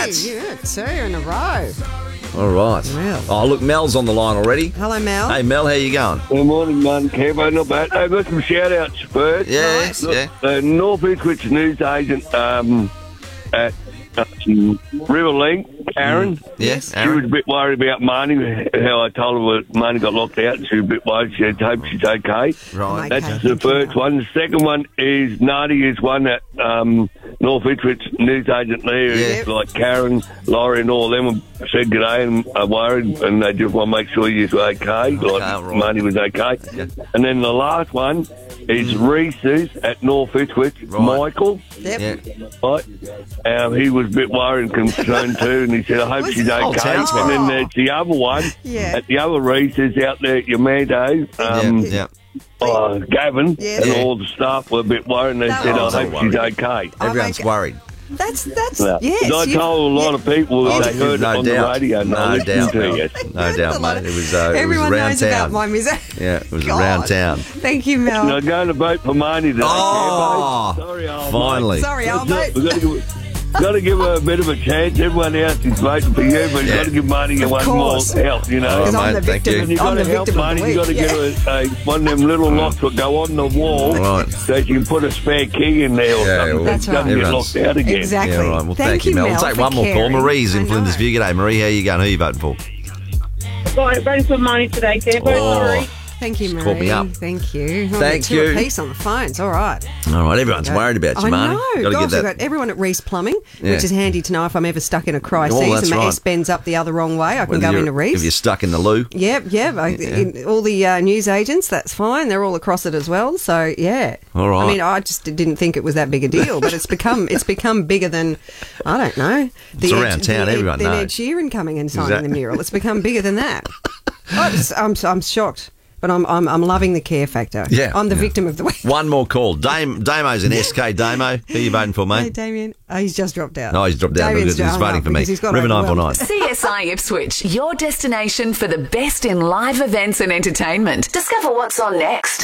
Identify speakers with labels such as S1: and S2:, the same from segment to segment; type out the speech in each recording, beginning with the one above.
S1: Congrats.
S2: Yeah, 2 in a row.
S1: All right.
S2: Wow.
S1: Oh, look, Mel's on the line already.
S2: Hello, Mel.
S1: Hey, Mel, how you going?
S3: Good morning, man. Kevo, not bad. I've got some shout-outs first.
S1: Yes, yeah.
S3: North Ipswich news agent at Riverlink, Aaron.
S1: Yes,
S3: She was a bit worried about Marnie, how I told her Marnie got locked out. She was a bit worried. She hopes she's okay.
S1: Right.
S2: Okay.
S3: That's the first one. The second one is Nardi is one that North Ipswich news agent there.
S1: Yeah.
S3: It's like Karen, Laurie and all them said g'day and are worried and they just want to make sure you're okay. Like
S1: right.
S3: Marnie was okay.
S1: Yeah.
S3: And then the last one is Reese's at North Ipswich.
S1: Right.
S3: Michael.
S2: Yep.
S1: Yeah.
S3: Right. He was a bit worried and concerned too, and he said, I hope she's
S1: whole
S3: okay.
S1: town's
S3: And then there's the other one
S2: Yeah.
S3: at the other Reese's out there at Yamado.
S1: Yeah.
S3: Gavin
S2: Yes.
S3: and
S2: Yeah.
S3: all the staff were a bit worried, and they
S2: No,
S3: said, I
S2: I'm
S3: hope
S1: so
S3: she's
S1: worried.
S3: okay.
S1: Everyone's
S2: okay.
S1: worried.
S2: That's
S3: Yeah.
S2: yes.
S3: 'Cause I
S2: you-
S3: told a lot of people
S1: Oh,
S3: they heard
S1: no
S3: it on
S1: doubt.
S3: the radio. And I
S1: No
S3: listened
S1: doubt,
S3: to
S1: Mel.
S3: you.
S1: No doubt, mate. It was
S2: Everyone
S1: around
S2: knows
S1: town.
S2: about my music.
S1: Yeah, it was
S2: God.
S1: around town.
S2: Thank you, Mel.
S3: Now, going to vote for Marnie today.
S1: Oh,
S3: Sorry, old
S1: finally.
S2: Sorry, old mate.
S3: We've got to give her a bit of a chance. Everyone else is voting for you, but you've got to give Marnie one more
S2: course.
S3: help, you know.
S2: Because
S1: Oh,
S2: I'm
S1: mate,
S2: the
S1: thank
S2: victim.
S1: you.
S2: Of,
S3: You've got
S2: I'm the
S3: to help
S2: victim of
S3: Marnie.
S2: the
S3: You've got to
S2: week.
S3: get her one of them little locks that go on the wall
S1: Right.
S3: so she can put a spare key in there or
S1: Yeah,
S3: something.
S1: well,
S2: That's
S3: She doesn't
S2: right.
S3: get locked out again.
S2: Exactly.
S1: Yeah, right. Well,
S2: Thank
S1: thank you, Mel. We'll take
S2: for
S1: one more call.
S2: caring.
S1: Marie's in
S2: I
S1: Flinders
S2: know.
S1: View. G'day, Marie. How you going? Who are you voting for?
S4: Right, voting for Marnie today, Kev.
S1: Oh.
S2: Thank you, Marie.
S1: Called me up.
S2: Thank you.
S1: Thank
S2: Two
S1: you.
S2: apiece on the phones. All right.
S1: All right, everyone's worried about you,
S2: I
S1: Marnie.
S2: know.
S1: Got to
S2: Gosh,
S1: get
S2: we've
S1: that.
S2: got everyone at Reese Plumbing,
S1: Yeah.
S2: which is handy to know if I'm ever stuck in a crisis
S1: Oh, that's
S2: and my
S1: right.
S2: S bends up the other wrong way. I can
S1: Whether
S2: go
S1: you're-
S2: into Reese.
S1: If you're stuck in the loo.
S2: Yep. All the news agents, that's fine. They're all across it as well. So yeah.
S1: All right.
S2: I mean, I just didn't think it was that big a deal, but it's become bigger than I don't know.
S1: It's around town, everyone
S2: Ed
S1: knows.
S2: Sheeran coming and signing
S1: Exactly.
S2: the mural. It's become bigger than that. I'm shocked, but I'm loving the care factor.
S1: Yeah.
S2: I'm the
S1: Yeah.
S2: victim of the week.
S1: One more call. Damo's an SK. Damo, who are you voting for,
S2: Hey,
S1: mate?
S2: Damien. Oh, he's just dropped out.
S1: No, he's dropped out
S2: Damien's
S1: because he's
S2: hung
S1: voting
S2: up
S1: for me.
S2: because he's got
S1: River
S2: overwhelmed.
S1: 949.
S5: CSI Ipswich, your destination for the best in live events and entertainment. Discover what's on next.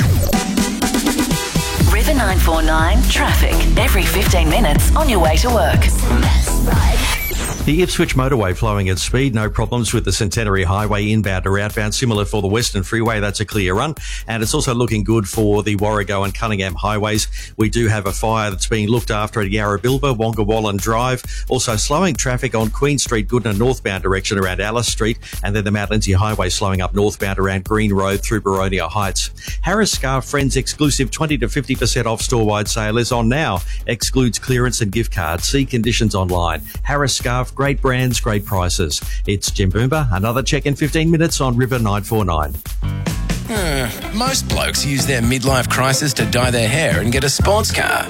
S5: River 949 traffic every 15 minutes on your way to work.
S6: The Ipswich motorway flowing at speed, no problems with the Centenary Highway inbound or outbound, similar for the Western Freeway, that's a clear run. And it's also looking good for the Warrego and Cunningham highways. We do have a fire that's being looked after at Yarrabilba, Wongawallan Drive. Also slowing traffic on Queen Street, Goodna northbound direction around Alice Street, and then the Mount Lindsay Highway slowing up northbound around Green Road through Baronia Heights. Harris Scarf Friends exclusive 20 to 50% off store-wide sale is on now. Excludes clearance and gift cards. See conditions online. Harris Scarf, great brands, great prices. It's Jim Boomba. Another check in 15 minutes on River 949.
S7: Most blokes use their midlife crisis to dye their hair and get a sports car.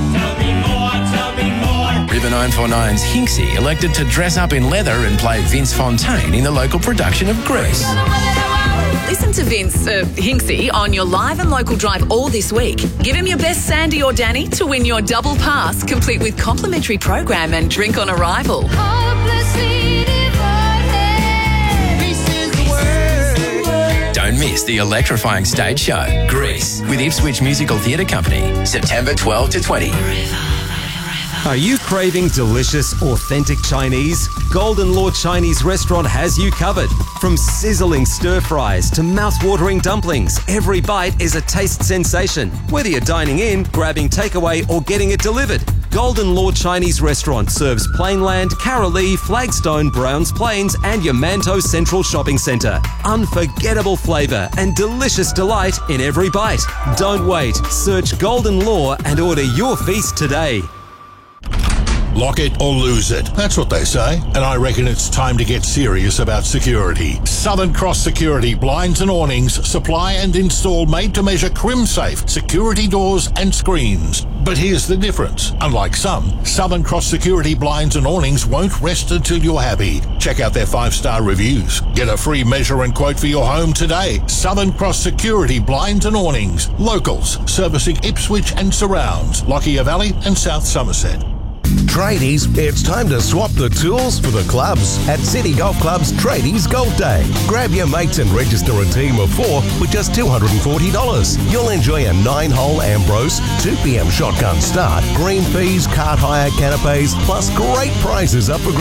S7: River 949's Hinksy elected to dress up in leather and play Vince Fontaine in the local production of Grease.
S5: Listen to Vince Hinksy on your live and local drive all this week. Give him your best Sandy or Danny to win your double pass, complete with complimentary program and drink on arrival.
S7: Don't miss the electrifying stage show, Grease, with Ipswich Musical Theatre Company, September 12 to 20.
S8: Are you craving delicious, authentic Chinese? Golden Law Chinese Restaurant has you covered. From sizzling stir fries to mouth-watering dumplings, every bite is a taste sensation. Whether you're dining in, grabbing takeaway, or getting it delivered, Golden Law Chinese Restaurant serves Plainland, Carolee, Flagstone, Browns Plains, and Yamanto Central Shopping Centre. Unforgettable flavour and delicious delight in every bite. Don't wait. Search Golden Law and order your feast today.
S9: Lock it or lose it. That's what they say. And I reckon it's time to get serious about security. Southern Cross Security blinds and awnings supply and install made-to-measure crim-safe security doors and screens. But here's the difference. Unlike some, Southern Cross Security blinds and awnings won't rest until you're happy. Check out their 5-star reviews. Get a free measure and quote for your home today. Southern Cross Security blinds and awnings. Locals servicing Ipswich and surrounds. Lockyer Valley and South Somerset.
S10: Tradies, it's time to swap the tools for the clubs at City Golf Club's Tradies Golf Day. Grab your mates and register a team of 4 with just $240. You'll enjoy a 9-hole Ambrose, 2 p.m. shotgun start, green fees, cart hire, canapes, plus great prizes up for grabs.